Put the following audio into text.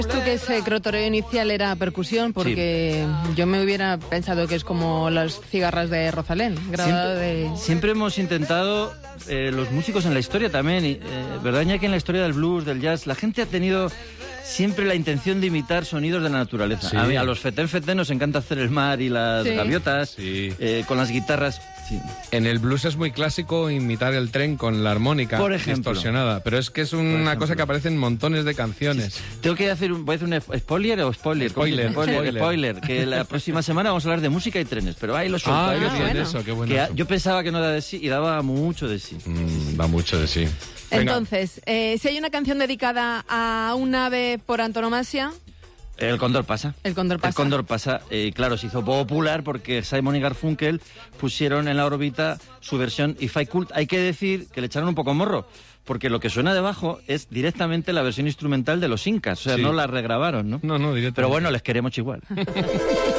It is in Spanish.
Tú que ese crotoreo inicial era percusión, porque yo me hubiera pensado que es como las cigarras de Rosalén, grabado siempre hemos intentado, los músicos en la historia también, ¿verdad, Iñaki? En la historia del blues, del jazz, la gente ha tenido siempre la intención de imitar sonidos de la naturaleza. Sí. A los fetén nos encanta hacer el mar y las gaviotas, con las guitarras. Sí. En el blues es muy clásico imitar el tren con la armónica distorsionada, pero es que es una cosa que aparece en montones de canciones. Sí. Tengo que hacer voy a hacer un spoiler o spoiler. Spoiler, que la próxima semana vamos a hablar de música y trenes, pero ahí lo suelto. Qué bueno eso. Yo pensaba que no da de sí y daba mucho de sí. Da mucho de sí. Venga. Entonces, si hay una canción dedicada a un ave por antonomasia... El Cóndor pasa. El Cóndor pasa. Claro, se hizo popular porque Simon y Garfunkel pusieron en la órbita su versión If I Could. Hay que decir que le echaron un poco morro, porque lo que suena debajo es directamente la versión instrumental de los Incas. O sea, no la regrabaron, ¿no? No, directamente. Pero bueno, les queremos igual.